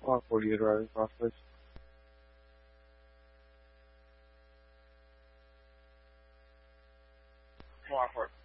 I'll 48 driving prospects. Come on, for it.